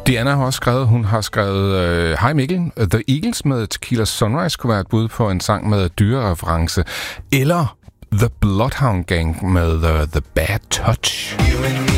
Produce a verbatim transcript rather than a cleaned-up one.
Diana har også skrevet, hun har skrevet Hej uh, Mikkel, The Eagles med Tequila Sunrise kunne være et bud på en sang med dyrereference, eller The Bloodhound Gang med uh, The Bad Touch.